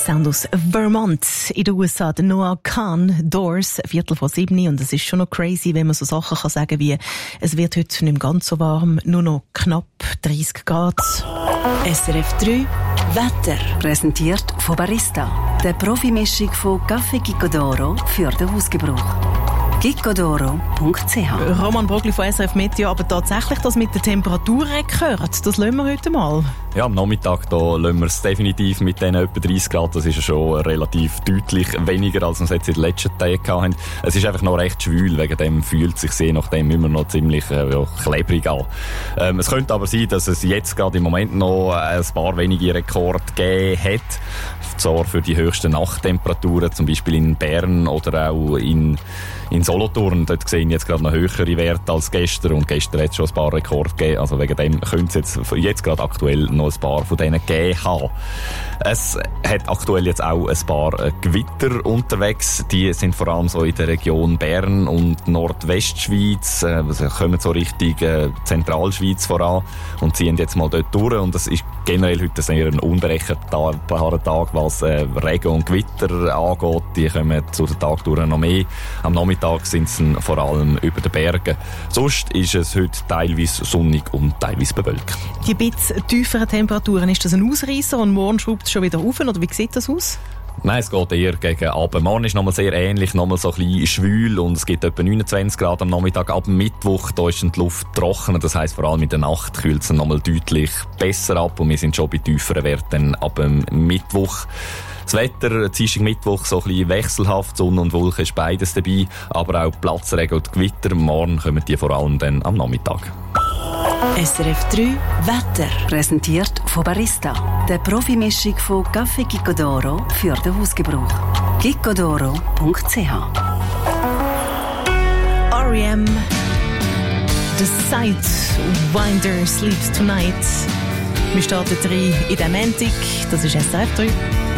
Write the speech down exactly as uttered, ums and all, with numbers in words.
Sound aus Vermont in den U S A. Der Noah Kahan, Doors, Viertel vor sieben. Und es ist schon noch crazy, wenn man so Sachen kann sagen wie, es wird heute nicht mehr ganz so warm, nur noch knapp dreißig Grad. S R F drei Wetter. Präsentiert von Barista. Der Profimischung von Café Gicodoro für den Hausgebrauch. gicodoro punkt c h. Roman Brogli von S R F Meteo, aber tatsächlich das mit der Temperatur gehört, das lassen wir heute mal. Ja, am Nachmittag da lassen wir es definitiv mit den etwa dreißig Grad. Das ist ja schon relativ deutlich weniger, als wir es jetzt in den letzten Tagen hatten. Es ist einfach noch recht schwül, wegen dem fühlt es sich je nachdem immer noch ziemlich äh, ja, klebrig an. Ähm, es könnte aber sein, dass es jetzt gerade im Moment noch ein paar wenige Rekorde gegeben hat. Zwar für die höchsten Nachttemperaturen, zum Beispiel in Bern oder auch in, in Solothurn. Dort sehen jetzt gerade noch höhere Werte als gestern. Und gestern hat es schon ein paar Rekorde gegeben. Also wegen dem könnte es jetzt, jetzt gerade aktuell noch ein paar von denen gegeben haben. Es hat aktuell jetzt auch ein paar Gewitter unterwegs. Die sind vor allem so in der Region Bern und Nordwestschweiz. Sie kommen so Richtung äh, Zentralschweiz voran und ziehen jetzt mal dort durch. Und das ist generell heute sehr ein unberechenbarer Tag, was äh, Regen und Gewitter angeht. Die kommen zu den Tag durch noch mehr. Am Nachmittag sind es vor allem über den Bergen. Sonst ist es heute teilweise sonnig und teilweise bewölkt. Die bisschen tieferen Temperaturen, ist das ein Ausreißer und morgen schraubt es schon wieder rauf? Oder wie sieht das aus? Nein, es geht eher gegen Abend. Morgen ist nochmal sehr ähnlich, nochmal so ein bisschen schwül und es gibt etwa neunundzwanzig Grad am Nachmittag. Ab Mittwoch da ist die Luft trocken, das heisst vor allem in der Nacht kühlt es nochmal deutlich besser ab und wir sind schon bei tieferen Werten ab dem Mittwoch. Das Wetter, Dienstag, Mittwoch, so ein bisschen wechselhaft, Sonne und Wolken ist beides dabei, aber auch Platzregen und Gewitter. Morgen kommen die vor allem dann am Nachmittag. S R F drei Wetter. Präsentiert von Barista. Der Profimischung von Café Gicodoro für den Hausgebrauch. gicodoro punkt c h. R E M The Sidewinder Sleeps Tonight. Wir starten rein in den Montag. Das ist S R F drei.